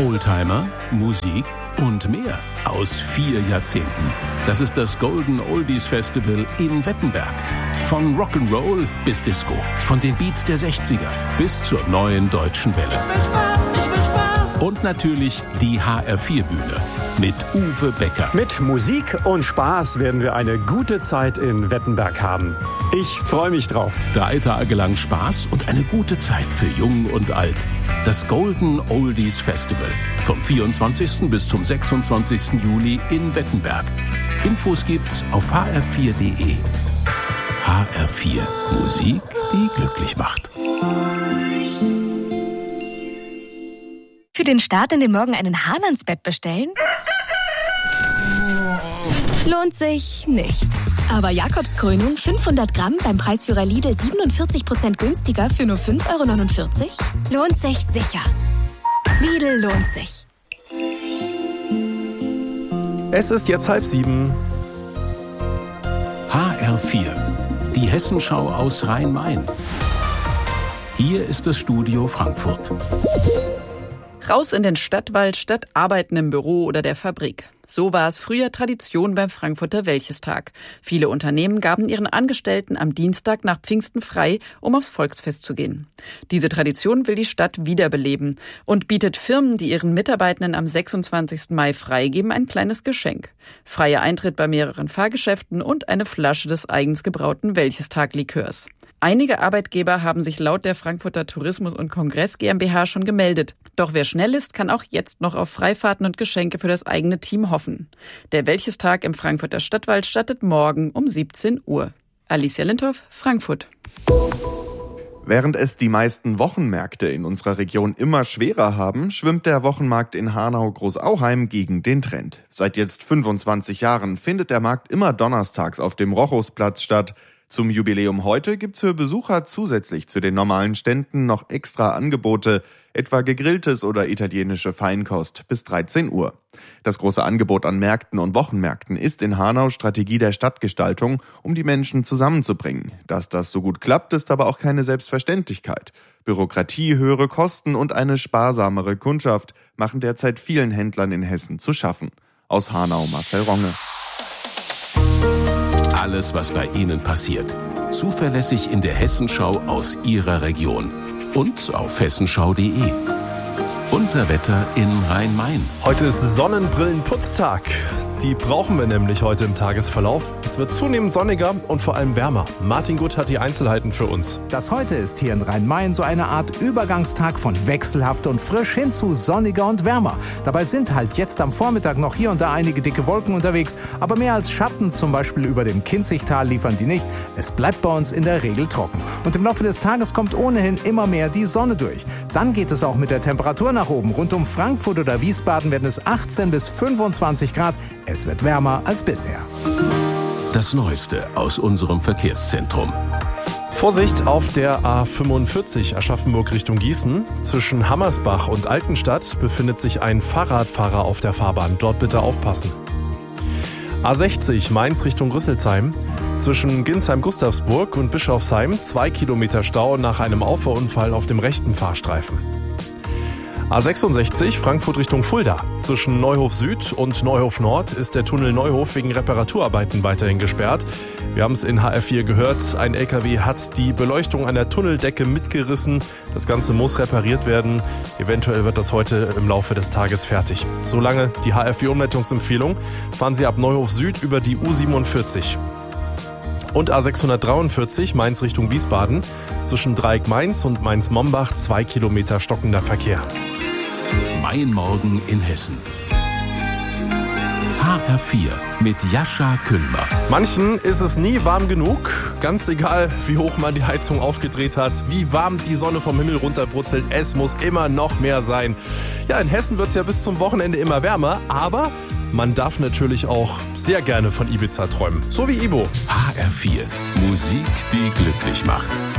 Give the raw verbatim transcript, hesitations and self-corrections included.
Oldtimer, Musik und mehr aus vier Jahrzehnten. Das ist das Golden Oldies Festival in Wettenberg. Von Rock'n'Roll bis Disco, von den Beats der sechziger bis zur neuen deutschen Welle. Ich will Spaß, ich will Spaß. Und natürlich die H R vier Bühne mit Uwe Becker. Mit Musik und Spaß werden wir eine gute Zeit in Wettenberg haben. Ich freue mich drauf. Drei Tage lang Spaß und eine gute Zeit für Jung und Alt. Das Golden Oldies Festival. Vom vierundzwanzigsten bis zum sechsundzwanzigsten Juli in Wettenberg. Infos gibt's auf h r vier punkt d e. H R vier. Musik, die glücklich macht. Für den Start in den Morgen einen Hahn ans Bett bestellen? Lohnt sich nicht. Aber Jakobskrönung fünfhundert Gramm beim Preisführer Lidl siebenundvierzig Prozent günstiger für nur fünf Euro neunundvierzig? Lohnt sich sicher. Lidl lohnt sich. Es ist jetzt halb sieben. H R vier. Die Hessenschau aus Rhein-Main. Hier ist das Studio Frankfurt. Raus in den Stadtwald statt arbeiten im Büro oder der Fabrik. So war es früher Tradition beim Frankfurter Wäldchestag. Viele Unternehmen gaben ihren Angestellten am Dienstag nach Pfingsten frei, um aufs Volksfest zu gehen. Diese Tradition will die Stadt wiederbeleben und bietet Firmen, die ihren Mitarbeitenden am sechsundzwanzigsten Mai freigeben, ein kleines Geschenk. Freier Eintritt bei mehreren Fahrgeschäften und eine Flasche des eigens gebrauten Wäldchestag-Likörs. Einige Arbeitgeber haben sich laut der Frankfurter Tourismus- und Kongress GmbH schon gemeldet. Doch wer schnell ist, kann auch jetzt noch auf Freifahrten und Geschenke für das eigene Team hoffen. Der Wäldchestag im Frankfurter Stadtwald startet morgen um siebzehn Uhr. Alicia Lindhoff, Frankfurt. Während es die meisten Wochenmärkte in unserer Region immer schwerer haben, schwimmt der Wochenmarkt in Hanau-Großauheim gegen den Trend. Seit jetzt fünfundzwanzig Jahren findet der Markt immer donnerstags auf dem Rochusplatz statt. Zum Jubiläum heute gibt's für Besucher zusätzlich zu den normalen Ständen noch extra Angebote, etwa gegrilltes oder italienische Feinkost bis dreizehn Uhr. Das große Angebot an Märkten und Wochenmärkten ist in Hanau Strategie der Stadtgestaltung, um die Menschen zusammenzubringen. Dass das so gut klappt, ist aber auch keine Selbstverständlichkeit. Bürokratie, höhere Kosten und eine sparsamere Kundschaft machen derzeit vielen Händlern in Hessen zu schaffen. Aus Hanau Marcel Ronge. Alles, was bei Ihnen passiert. Zuverlässig in der Hessenschau aus Ihrer Region. Und auf hessenschau punkt d e. Unser Wetter in Rhein-Main. Heute ist Sonnenbrillenputztag. Die brauchen wir nämlich heute im Tagesverlauf. Es wird zunehmend sonniger und vor allem wärmer. Martin Gutt hat die Einzelheiten für uns. Das heute ist hier in Rhein-Main so eine Art Übergangstag von wechselhaft und frisch hin zu sonniger und wärmer. Dabei sind halt jetzt am Vormittag noch hier und da einige dicke Wolken unterwegs, aber mehr als Schatten, zum Beispiel über dem Kinzigtal, liefern die nicht. Es bleibt bei uns in der Regel trocken. Und im Laufe des Tages kommt ohnehin immer mehr die Sonne durch. Dann geht es auch mit der Temperatur nach oben. Rund um Frankfurt oder Wiesbaden werden es achtzehn bis fünfundzwanzig Grad. Es wird wärmer als bisher. Das Neueste aus unserem Verkehrszentrum. Vorsicht auf der A fünfundvierzig Aschaffenburg Richtung Gießen. Zwischen Hammersbach und Altenstadt befindet sich ein Fahrradfahrer auf der Fahrbahn. Dort bitte aufpassen. A sechzig Mainz Richtung Rüsselsheim. Zwischen Ginsheim-Gustavsburg und Bischofsheim zwei Kilometer Stau nach einem Auffahrunfall auf dem rechten Fahrstreifen. A sechsundsechzig Frankfurt Richtung Fulda. Zwischen Neuhof Süd und Neuhof Nord ist der Tunnel Neuhof wegen Reparaturarbeiten weiterhin gesperrt. Wir haben es in H R vier gehört, ein L K W hat die Beleuchtung an der Tunneldecke mitgerissen. Das Ganze muss repariert werden. Eventuell wird das heute im Laufe des Tages fertig. Solange die H R vier Umleitungsempfehlung, fahren Sie ab Neuhof Süd über die U siebenundvierzig. Und A sechshundertdreiundvierzig Mainz Richtung Wiesbaden. Zwischen Dreieck-Mainz und Mainz-Mombach zwei Kilometer stockender Verkehr. Mein Morgen in Hessen. H R vier mit Jascha Kühlmer. Manchen ist es nie warm genug. Ganz egal, wie hoch man die Heizung aufgedreht hat, wie warm die Sonne vom Himmel runterbrutzelt, es muss immer noch mehr sein. Ja, in Hessen wird es ja bis zum Wochenende immer wärmer, aber man darf natürlich auch sehr gerne von Ibiza träumen. So wie Ibo. H R vier. Musik, die glücklich macht.